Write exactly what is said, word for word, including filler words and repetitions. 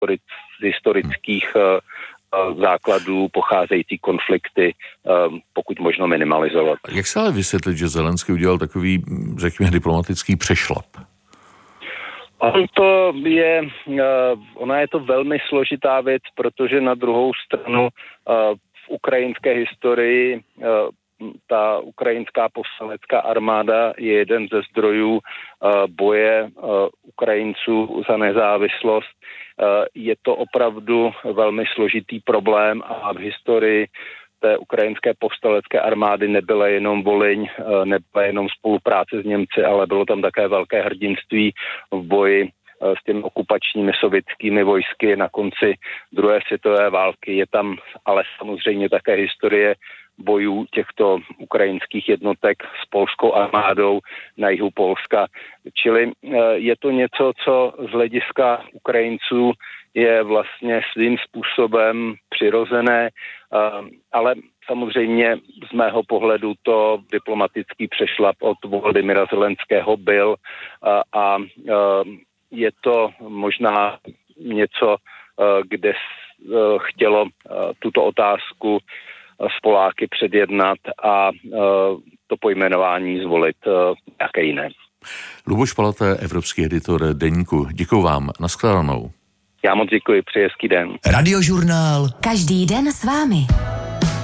z historických základů pocházející konflikty pokud možno minimalizovat. Jak se ale vysvětlit, že Zelenský udělal takový, řekněme, diplomatický přešlap? On to je, ona je to velmi složitá věc, protože na druhou stranu v ukrajinské historii ta ukrajinská povstalecká armáda je jeden ze zdrojů boje Ukrajinců za nezávislost. Je to opravdu velmi složitý problém a v historii té ukrajinské povstalecké armády nebyla jenom Volyň, nebyla jenom spolupráce s Němci, ale bylo tam také velké hrdinství v boji s těmi okupačními sovětskými vojsky na konci druhé světové války. Je tam ale samozřejmě také historie bojů těchto ukrajinských jednotek s polskou armádou na jihu Polska. Čili je to něco, co z hlediska Ukrajinců je vlastně svým způsobem přirozené, ale samozřejmě z mého pohledu to diplomatický přešlap od Volodymyra Zelenského byl a je to možná něco, kde chtělo tuto otázku s Poláky předjednat a to pojmenování zvolit nějaké jiné. Luboš Palata, evropský editor Deníku. Děkuju vám. Nashledanou. Já moc děkuji, přeji hezký den. Radiožurnál. Každý den s vámi.